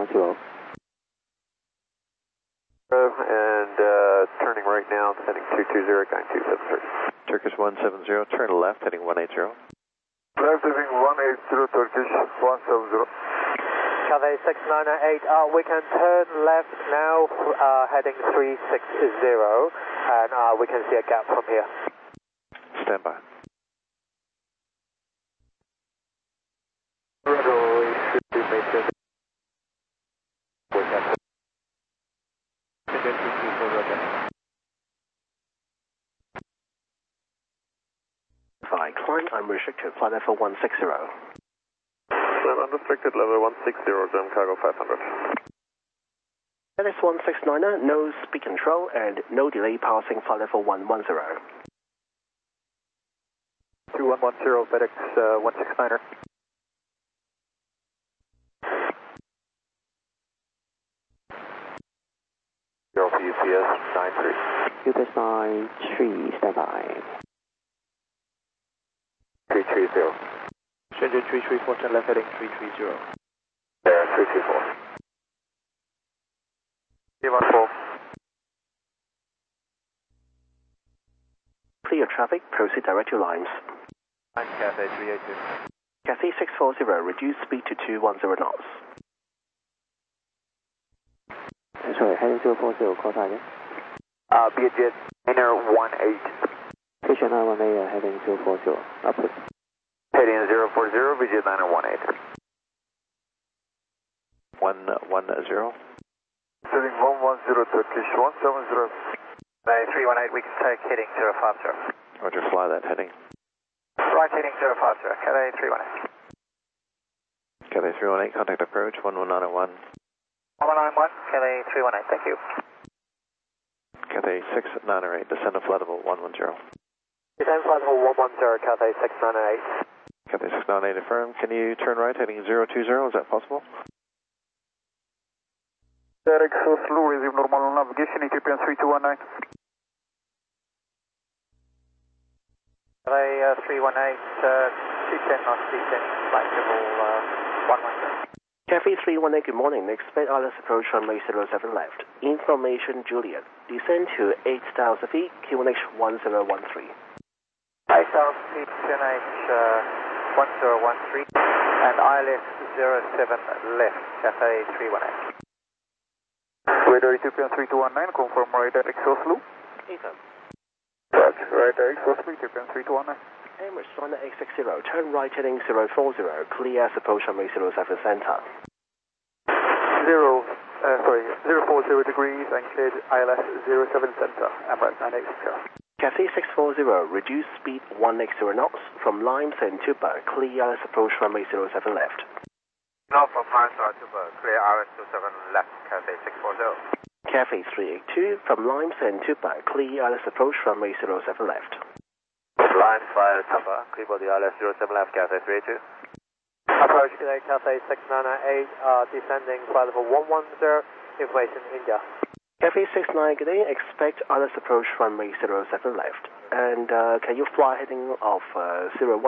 0. And turning right now, heading 220, going 273. Turkish 170, turn left, heading 180. Left heading 180, Turkish 170. Cathay 6908, we can turn left now, heading 360, and we can see a gap from here. Stand by. Climb unrestricted, flight level 160. Climb unrestricted, level 160, German cargo 500. LS 169er, no speed control and no delay passing flight level 110. 2110, FedEx 169er. Zero for UPS 93. UPS 93, stand by. 330. Shenzhen 334, turn left heading 330. There, 324. D14. Clear traffic, proceed direct to Limes. Cathay 382. Cathay 640, reduce speed to 210 knots. Sorry, heading 040, call target. Be a jet, inner 18. Station 918, heading 040, upward. Heading 040, Visit 918. 110. Heading 110, Turkish 170. 318, we can take heading 050. Roger, fly that heading. Right heading 050, Cathay 318. Cathay 318, contact approach 11901. 1191, Cathay 318, thank you. Cathay 6908, descend to flight level 110. Descend flight level 110, Cathay 6908. Cathay 6908 affirm. Can you turn right heading 020? Is that possible? Derek Oslo, resume normal navigation, Ethiopian 3219. Cathay 318, 210 knots, descending flight level 110. Cathay 318, good morning. Expect ILS approach runway 07 left. Information Juliet. Descend to 8,000 feet, QNH 1013. 8,000 feet, QNH 1013, and ILS 07 left, Cathay 318. Radar Ethiopian 3219, confirm radar X Oslo. Ethan. Roger, radar X Oslo, Ethiopian 3219. Emirates Runner 860, turn right heading 040, clear as approach runway 07 center. 040 degrees and cleared ILS 07 center, Emirates 980. Cathay 640, reduce speed 180 knots from Limes and Tuba, clear ILS approach runway 07 left. Now from Limes to Tuba, clear ILS 07 left, Cathay 640. Cathay 382, from Limes and Tuba, clear ILS approach runway 07 left. Line 5 Tuba, clear body ILS 07 left, Cathay 382. Approach today, Cathay 6908, descending flight level 110, information India. Cathay 69, good day, expect ILS approach runway 07 left. And can you fly heading of 010?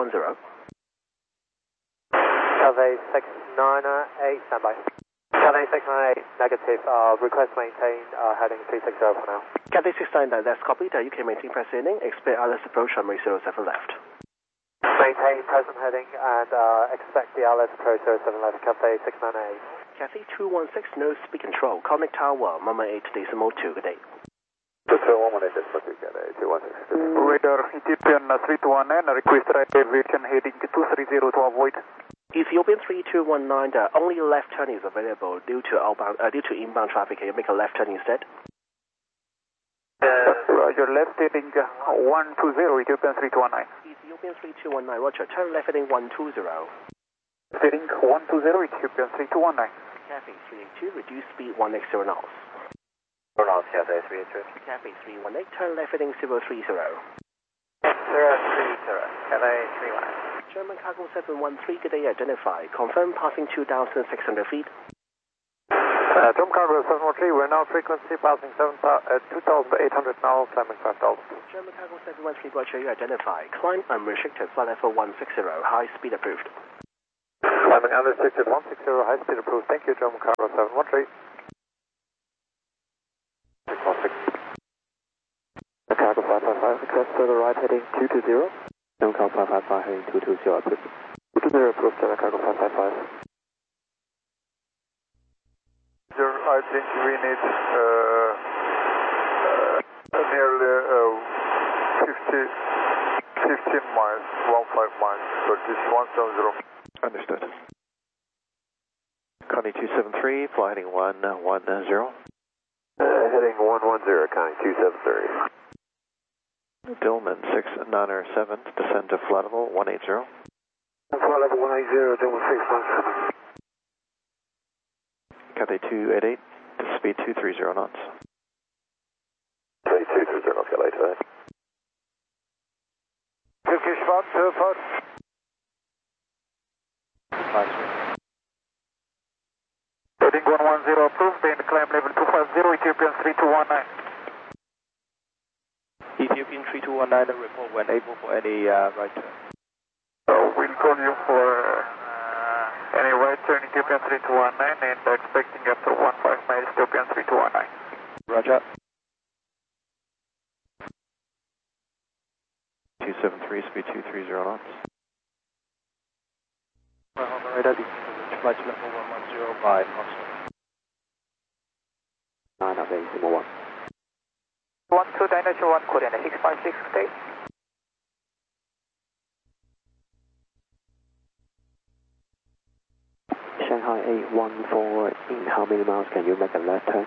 Cathay 698, standby. Cathay 698, negative, request maintain, heading 360 for now. Cathay 699, that's copied, you can maintain present heading, expect ILS approach runway 07 left. Maintain present heading and expect the ILS approach 07 left, Cathay 698. Cathay 216, no speed control, connect tower, Mama 8.2, good day. Radar Ethiopian 3219, request right aviation heading 230 to avoid. Ethiopian 3219, only left turn is available due to inbound traffic. Can you make a left turn instead? Roger, left heading 120, Ethiopian 3219. Ethiopian 3219, roger, turn left heading 120. Heading 120, Ethiopian 3219. Cathay 382, reduce speed 180 knots. Knots, Cathay 382. Cathay 318, turn left heading 030. 030, Cathay 318. German cargo 713, good day, identify. Confirm passing 2,600 feet. German cargo 713, we're now frequency passing 2,800 now, climbing 5,000. German cargo 713, roger, you identify. Climb unrestricted, flight level 160, high speed approved. Climbing unrestricted 160, high speed approved. Thank you, German Cargo 713. Cargo 555, request further right heading 220. German Cargo 555 heading 220, approved. 220 approved, German Cargo 555. I think we need nearly 15 miles, 15 miles, Turkish 170. Understood. Connie 273, fly heading 110. Heading 110, Connie 273. Dillman 6907, descend to flight level 180. Flight level 180, Dillman 617. Cathay 288, to speed 230 knots. Speed 230 knots, get later there. Turkish 124. Heading 110 approved, and climb level 250, Ethiopian 3219. Ethiopian 3219, report when able for any right turn. We'll call you for any right turn Ethiopian 3219 and expecting after 15 miles Ethiopian 3219. Roger. 273, speed 230 knots. Radar, flight level 110 by Foxtrot. 9 up there, Simo 1. 12 Dynasty 1, coordinate 656 today. Shanghai 814, in how many miles can you make a left turn?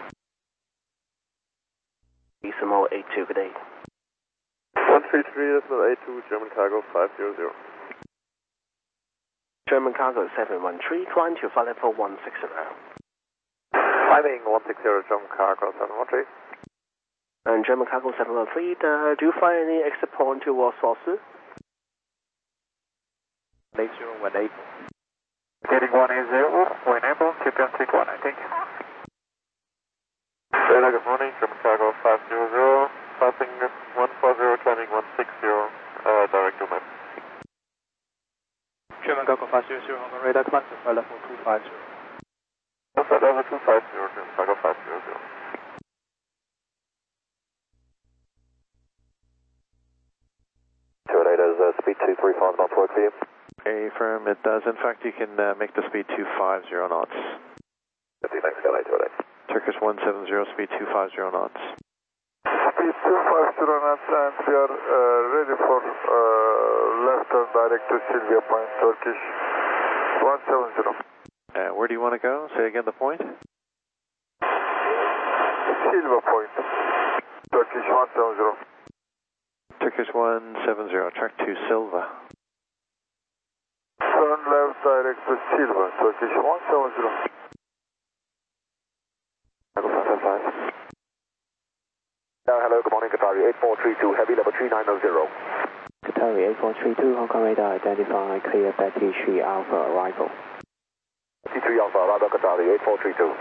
Decimal 82, good day. 133.82, German Cargo 500. German Cargo 713, trying to flight level 160. Climbing 160, German Cargo 713. And German Cargo 713, do you find any exit point towards Fosu? 80 when able. Heading 180, when able, Ethiopian 321, thank you. Data, good morning, German Cargo 500, passing 140, climbing 160, direct to map. German Cargo 500, Hong Kong radar, climb to flight level 250. Flight level 250, German Cargo 500. Speed 235 knots work for you? Affirm, it does. In fact, you can make the speed 250 knots. 50, thanks, get later. Turkish 170, speed 250 knots. Speed 250 knots, and we are ready for left turn direct to Silvia Point, Turkish 170. Where do you want to go? Say again the point. Silvia Point, Turkish 170. Turkish 170, track to Silva. Turn left direct to Silva, Turkish 170. Cargo 555. Hello, good morning, Qatari 8432, heavy level 3900. Qatari 8432, Hong Kong radar, identify clear Betty 3 Alpha arrival. T3 Alpha, arrival Qatari 8432.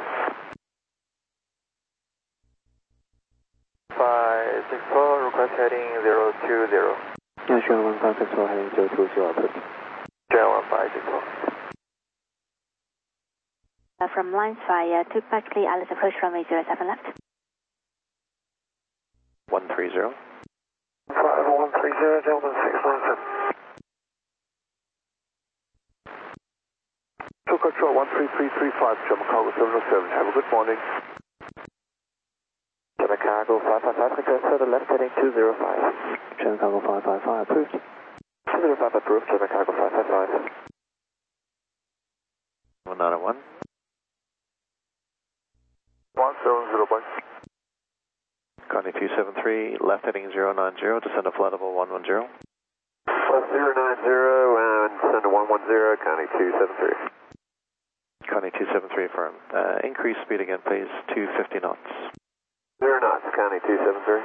564, request heading 020. Yeah, sure, 1564 heading 020, approved. Sierra 1564. From line fire to Berkeley, Alice approach runway 07 left. 130. 5130, Delta 697. To control 13335, German Cargo 707. Have a good morning. German Cargo 555, request further left heading 205. German Cargo 555, approved. 205 approved, German Cargo 555. 191. 170, bye. Connie 273, left heading 090, descend to flight level 110. Plus 090 and descend to 110, Connie 273. Connie 273, firm. Increase speed again, please, 250 knots. 0 knots, Connie 273.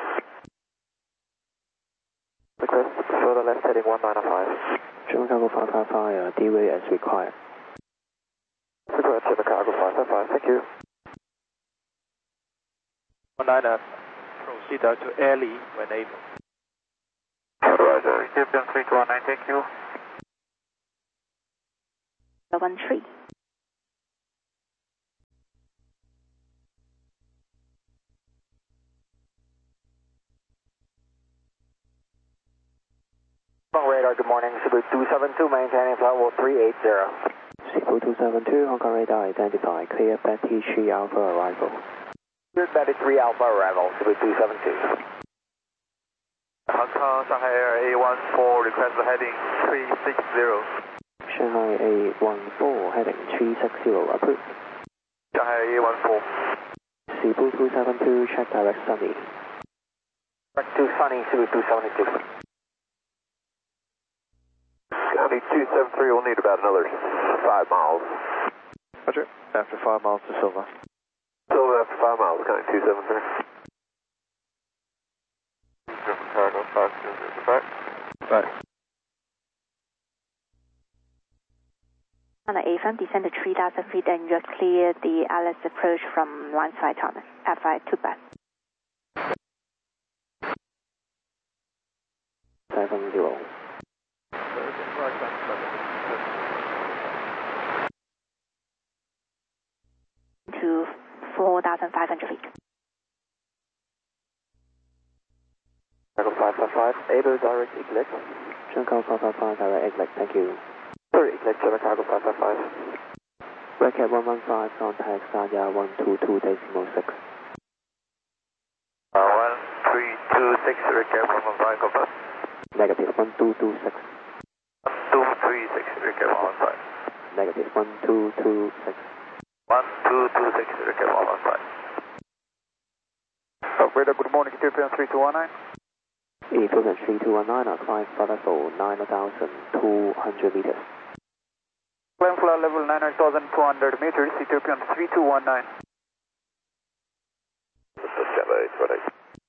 Request further left heading 195. German Cargo 555, D-way as required. Request German Cargo 555, thank you. 19, proceed to Airlie when able. Roger, Ethiopian 329, thank you. 013. Radar, good morning. Cebu 272, maintaining flight level 380. Cebu 272, Hong Kong radar identify. Clear Betty 3 Alpha arrival. Cleared Betty 3 Alpha arrival, Cebu 272. Hong Kong, Shanghai Air A14, request heading 360. Shanghai A14, heading 360, approved. Shanghai A14. Cebu 272, check direct Sunny. Direct to Sunny, Cebu 272. County 273 will need about another 5 miles. Roger. After 5 miles to Silva. Silva after 5 miles, County 273. Cargo 5. Right. On the A-front, descend to 3,000 feet and you're clear the Alice approach from line side tunnel, F5 to back. 70. To 4,500 feet. Cargo 555, able direct exit. Junko 555, direct exit, thank you. Sorry, exit 7 Cargo 555. Record 115, contact Sanya 122.6. 1326, record 115, confirm. Negative 1226. 1236, record 115. Negative 1226. 1226, record 115. Radar, good morning, Ethiopian 3219. Ethiopian 3219, climb flight level 9,200 meters. Climb flight level 9,200 meters, Ethiopian 3219. This is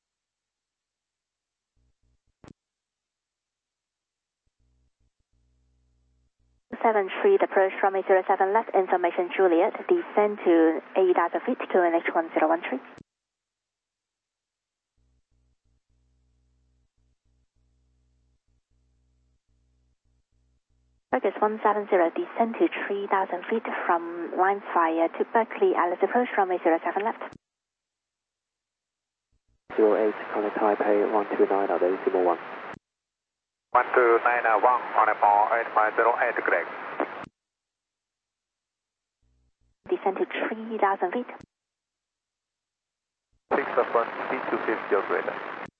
73, approach from A07 left, information Juliet, descend to 8,000 feet to NH1013. Vegas 170, descend to 3,000 feet from line fire to Berkeley, Alice approach from A07 left. 08, contact Taipei 129, decimal 1. 1291 on a ball 8508, correct. Descend to 3,000 feet. 6 upon C250 operator.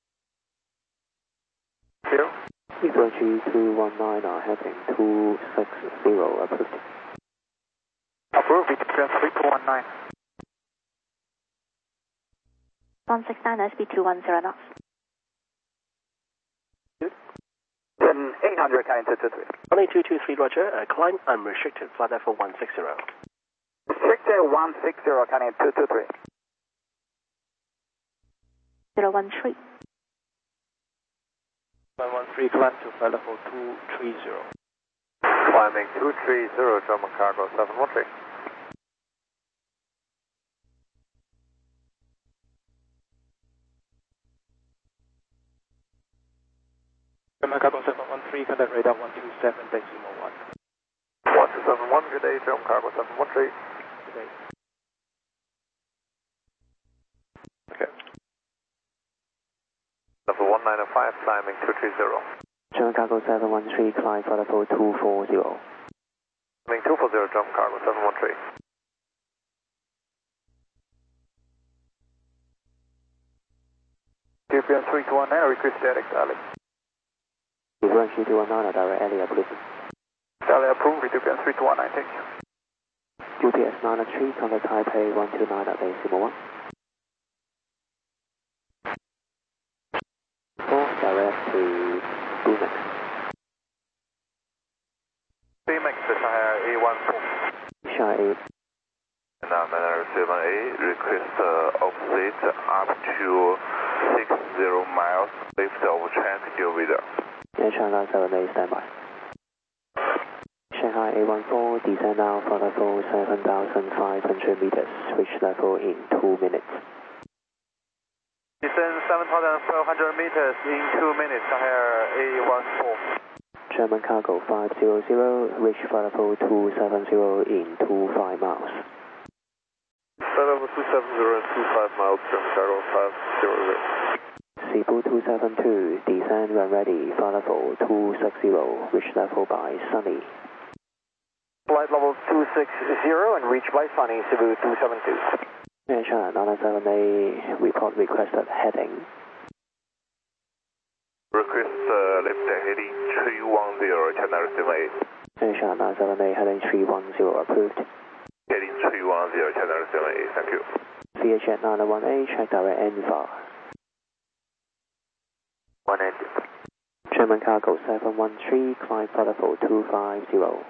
Zero. Ethiopian 219, heading 260, approved. Approved, Ethiopian 3219. 169, SB 210 knots. 800, County 223. 223, Roger. Climb unrestricted, flight level 160. Restricted 160, County 223. 013. 113, climb to flight level 230. Climbing 230, German cargo 713. German cargo 713, contact radar 127.1. 1271, good day, German cargo 713. Good day. Okay. Level 1905, climbing 230. German cargo 713, climb flight level 240. Climbing 240, German cargo 713. Ethiopian 3219, request direct Alex. Ethiopian 3219, direct area, approved. Alex approved, Ethiopian 3219, thank you. UPS 93, contact Taipei 129, decimal 1. 4, direct to Bumex. Paymax to Shanghai A14. Shanghai Manner 7A, request offset up to 60 miles, lift of transfer radar. China 7A, standby. Shanghai A14, descend now for level 7,500 meters, switch level in 2 minutes. Descend 7,500 meters in 2 minutes, Shanghai A14. German Cargo 500, reach flight level 270 in 25 miles. Flight level 270 and 25 miles, German Cargo 500. Cebu 272, descend when ready, flight level 260, reach level by Sunny. Flight level 260 and reach by Sunny, Cebu 272. Air China 907A, report requested heading. Request left heading 310, China 907A. Air China 907A, heading 310, approved. Heading 310, China 907A, thank you. VHF 901A, check direct NVAR. 180. German Cargo 713, climb flight level 250.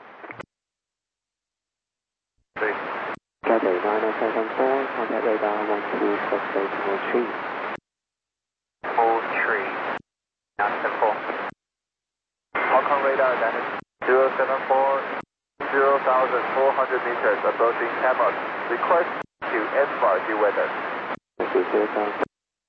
Gateway 9074, contact radar 126.03. 03. 974. Hong Kong radar identity 074, 0,400 meters approaching Hamlet. Request to NVAR due weather. Thank you, 0,000.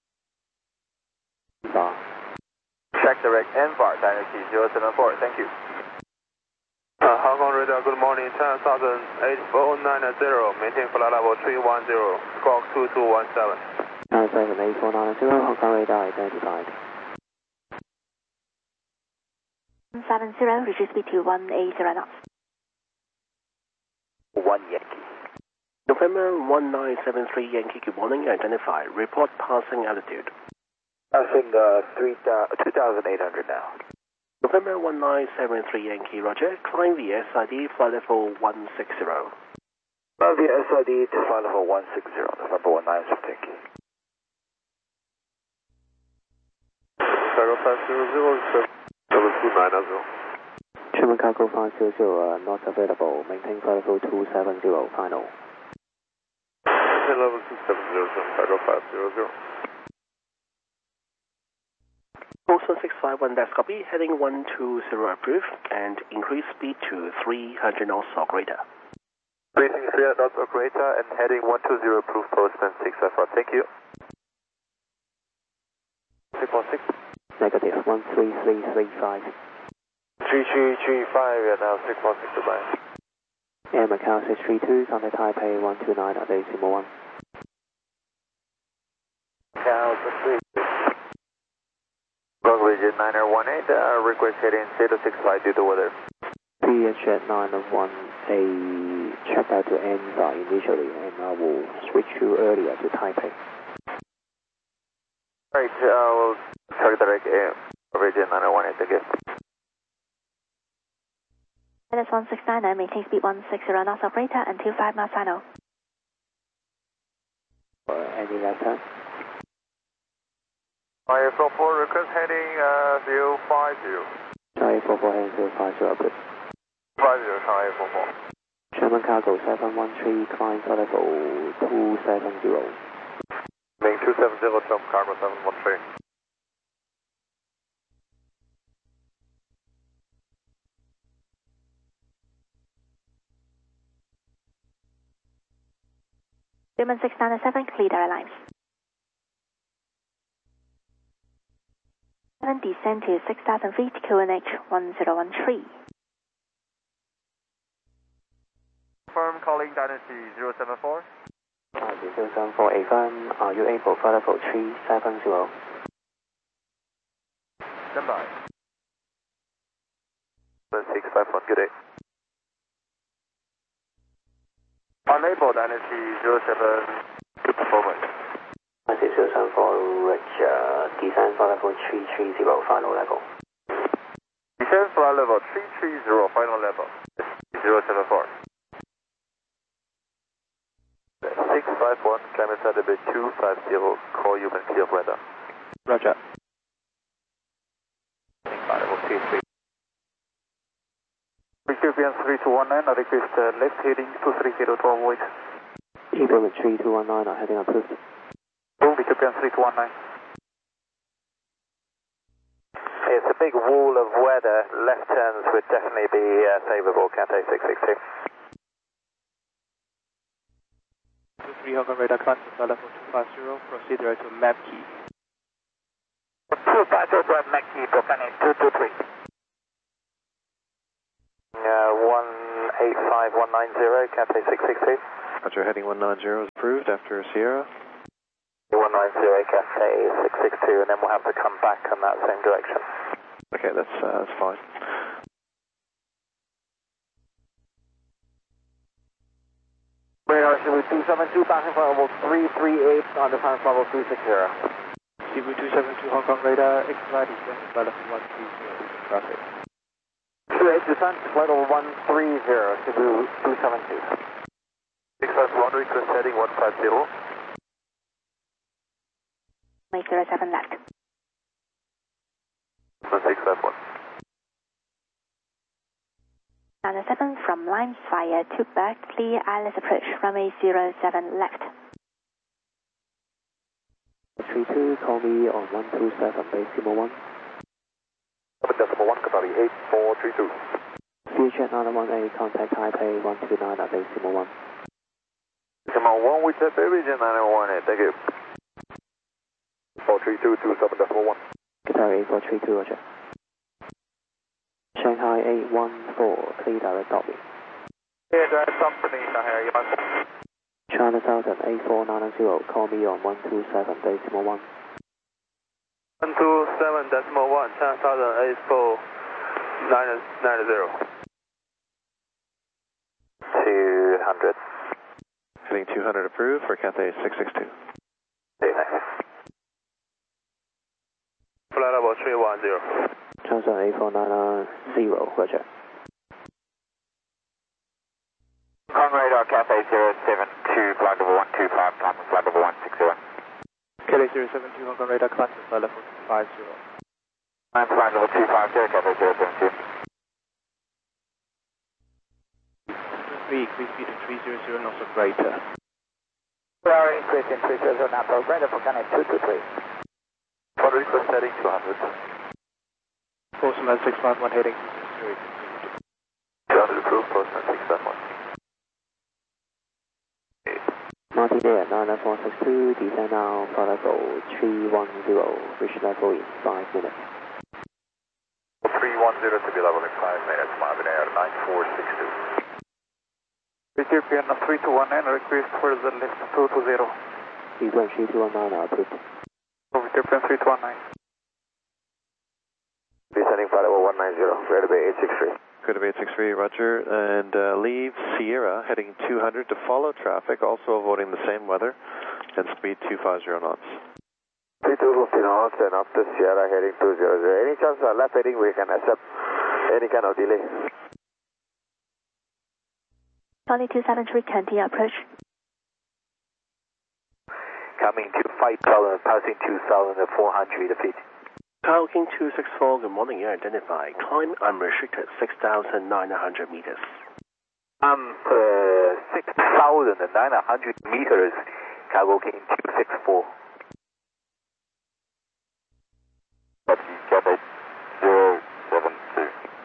NVAR. Check direct NVAR identity 074, thank you. Hong Kong radar, good morning, China 1008-490, maintain flight level 310, squawk 2217. 978-490, Hong Kong radar identified. 70, reduce speed to 180 knots. 1 Yankee. November 1973 Yankee, good morning, identify. Report passing altitude. Passing 2,800 now. November 1973 Yankee, roger. Climb the SID, flight level 160. Via SID to flight level 160, November 1973 Yankee. Cargo 500, level 290. German Cargo 500, not available, maintain flight level 270, final. Level 270, German Cargo 500. Boston 651, that's copy, heading 120 approved, and increase speed to 300 knots or greater. Increasing 300 knots or greater and heading 120 approved, Boston 651, thank you. 616. Negative, 13335. 3335, and now 616 goodbye. Air Macau 632, contact Taipei 129 at decimal 1. Macau 632. Gong Region 9018, request heading 065 due to weather. VHF 901A, check out to NVAR initially, and I will switch you earlier to Taipei. Alright, we'll target direct Region 9018 again. LS 1699, maintain speed 160 knots operator and 25 miles final. Any left turn? IA44, request heading 050. Charlie 44 heading 050, approved. 50, IA44. German Cargo 713, climb flight level 270. Main 270, German Cargo 713. German 697, clear direct lines. 7 descend to 6,000 feet, QNH 1013. Firm calling Dynasty 074. 074, affirm, are you able flight level 370? Stand by. 651, good day. Unable Dynasty 07, good performance. 074, Roger, descend flight level 330, final level. Descend flight level 330, final level. 074. 651, climb inside a bit 250, call you when clear of weather. Roger. Flight level 33. Ethiopian 3219, I request left heading 230 to avoid. Ethiopian 3219, are heading approved. Ethiopian 3219. It's a big wall of weather. Left turns would definitely be favourable, Cathay 662. 23 Hong Kong radar, climb to flight level 250, proceed direct to map key. 250 to map key, Bocani 223. 85190, Cathay 662. Roger, heading 190 is approved after Sierra. 190, Cathay 662, and then we'll have to come back in that same direction. Okay, that's fine. Radar Cebu 272, passing flight level 338 on defense level 360. Cebu 272 Hong Kong radar, X-Flight is going to flight level 130, traffic. 28 descent, flight level 130, Cebu 272. 651, request heading 150. 807 left. 651. 97 from line fire to back, clear ILS approach, runway 07 left. 32, call me on 127, base decimal 1. 7.1, Kapali 8432. Future 918, contact Taipei 129 at base decimal 1. Decimal 1 with Taipei region 918, thank you. 432 to 7.1. Qatar 8432, roger. Shanghai 814, clear direct Dolby. Yeah, direct company, Shanghai, you must. China Southern 8490, call me on 127, decimal 1. 127.1, China Southern 8490. 200. Heading 200 approved for Cathay 662. Flight level 310. China Southern 8490, roger. Hong Kong radar, Cathay 072, flight level 125, climb to flight level 160. Cathay 072 Hong Kong radar, climb to flight level 250. I'm flight level 250, Cathay 072. 3, increase speed to 300 knots or greater. We are increasing 300 knots or greater for Connect 223. For request heading 200. Postman 651 heading 200 approved, Postman 651. Martin Air 9F162, descend now, flight level 310, reach level in 5 minutes. 310 to be level in 5 minutes, Martin Air 9462. Ethiopian 3219, request for the lift 220. Ethiopian 3219 approved. Ethiopian 3219. Descending flight level 190, Greater Bay 863. Greater Bay 863, roger. And leave Sierra heading 200 to follow traffic, also avoiding the same weather, and speed 250 knots. 3250 knots and up to Sierra heading 200. Any chance left heading we can accept any kind of delay? Tony 273, continue approach. Coming to 5,000, passing 2,400 feet. Tower King 264, good morning, you identified. Climb unrestricted 6,900 meters. 6,900 meters, Cargo King 264. Cathay 072.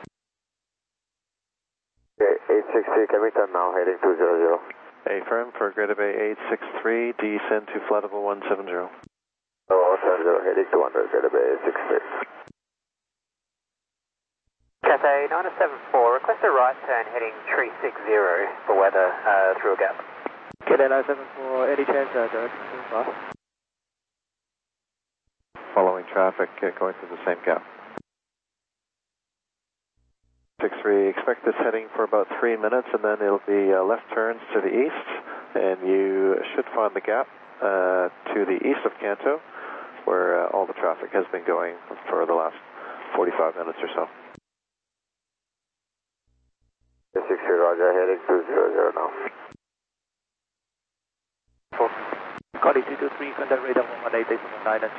Okay, 863, can we turn now, heading 200. Affirm for Greater Bay 863, descend to flight level 170. Oh, 170, heading 200, Greater Bay 863. Cathay 974, request a right turn heading 360 for weather through a gap. Cathay 974, any chance direct too far? Following traffic, going through the same gap. 63, expect this heading for about 3 minutes, and then it'll be left turns to the east, and you should find the gap to the east of Kanto, where all the traffic has been going for the last 45 minutes or so. 60, roger, heading 200 now. Connie 223, contact radar 118.9 and 2.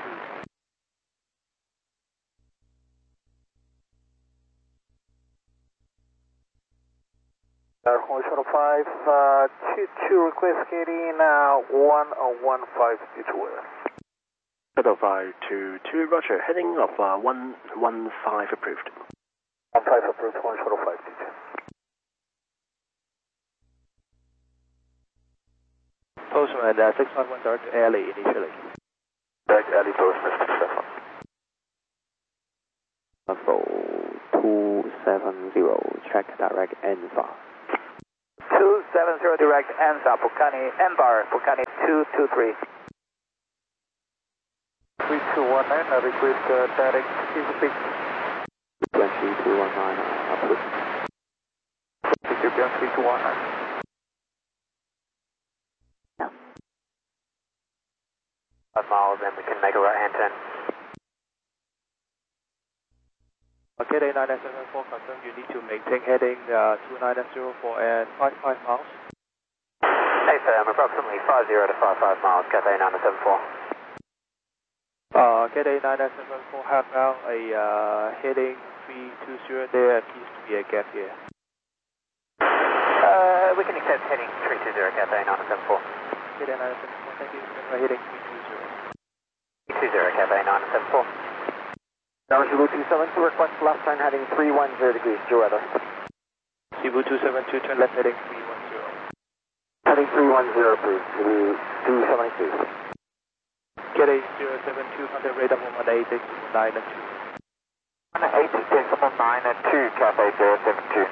Shuttle 5, 22 request getting 115 to weather. Shuttle 522, roger, heading of 115 approved. 15 approved, Shuttle 522. Postman 651 direct to Alley initially. Direct Alley, Postman 651. Level 270, check direct N5. 70 direct, ENSA, Pukani, MBAR, Pukani 223. 3219, request direct speak. 23219, approved. Ethiopian 3219. No. 5 miles, then we can make a right hand turn. KDA 9974, confirm you need to maintain heading 2904 and 55 miles. Hey firm, approximately 50 to 55 miles, KDA 9974. KDA 9974 have now a heading 320, there appears to be a gap here. We can accept heading 320, KDA 974. KDA 974, thank you. Heading 320. 320, KDA 974. Now Cebu 272, request left turn heading 310 degrees, due weather. Cebu 272, turn left heading 310. Heading 310, approved. Cebu 272. KDA 072, contact radar 118, 9 and 2. 180.9 and 2, Cathay 072.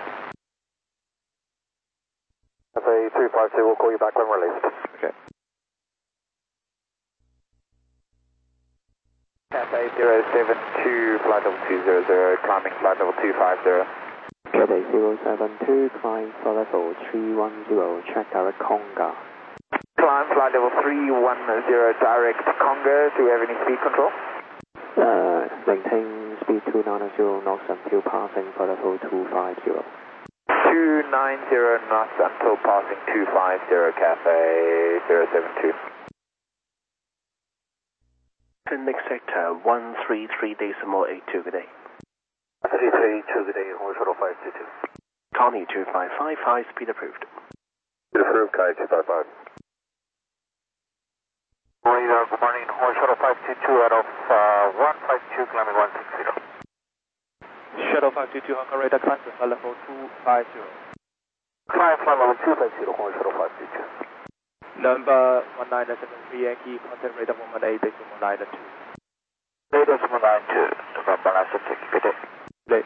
Cathay 352, we'll call you back when released. Okay. Cathay 072, flight level 200, climbing flight level 250. Cathay 072, climb for level 310, check direct Conga. Climb flight level 310, direct Conga. Do we have any speed control? Maintain speed 290 knots until passing for level 250. 290 knots until passing 250, Cathay 072. Next sector 133.82, good day. 332, good day, Horse Shuttle 522. Connie 255, high speed approved. Speed approved, Kai 255. Radar, good morning, Horse Shuttle 522 out of 152, climbing 160. Shuttle 522, Hong Kong radar, climb to flight level 250. Climb flight level 250, Horse Shuttle 522. Number 1973 Yankee, contact radar 118, 192. Radar 192, November 976, good day. Good day.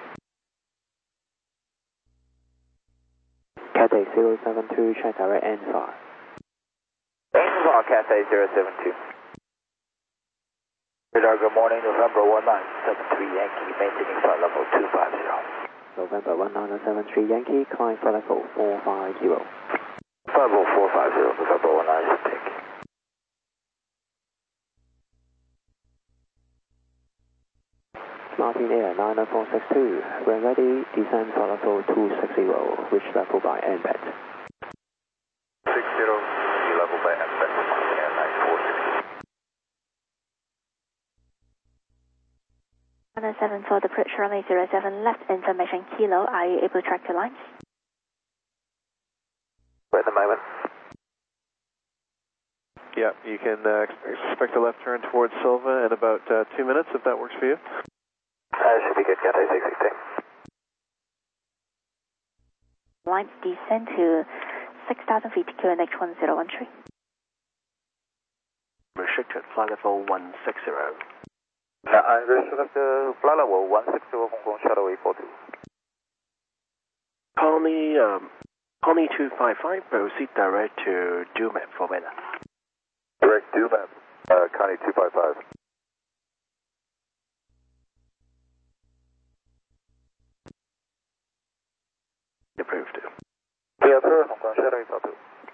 Cathay 072, check direct ENSA. ENSA, Cathay 072. Radar, good morning, November 1973 Yankee, maintaining flight level 250. November 1973 Yankee, climb for level 450. Level 450, November 1973. Martin Air 90462, when ready, descend for level 260, reach level by NPET. 60, level by NPET, Martin Air 946. 174, the approach runway 07 left, information Kilo, are you able to track your lines? At the moment. Yeah, you can expect a left turn towards Silva in about 2 minutes, if that works for you. Should be good, Cathay 660. Lines descend to 6,000 feet, QNH 1013. Restricted flight level 160. I'm restricted flight level 160, Hong Kong Shuttle 842. Connie 255, proceed direct to Dumap for weather. Direct Dumap, Connie 255. Approved. Yeah, sir, Hong Kong Shuttle 842.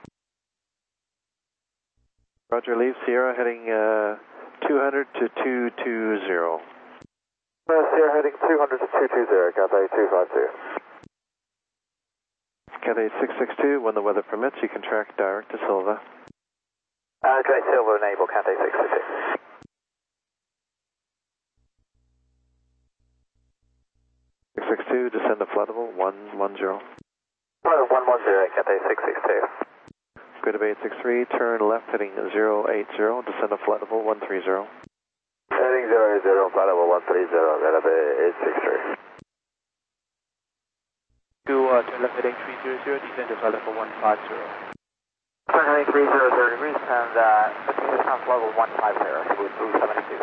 Roger, leave Sierra heading 200 to 220. Sierra heading 200 to 220, Cathay 252. Cathay 662, when the weather permits, you can track direct to Silva. Okay, Silver enable, Cathay 662. Descend to flight level 110. Flight level 110, Cathay 662. Go to Bay 863, turn left heading 080, descend to flight level 130. Heading 080, flight level 130, Radar Bay 863. Turn left heading 300, descend to flight level 150. Turn heading 300 degrees and continue to level 150, Cebu 272.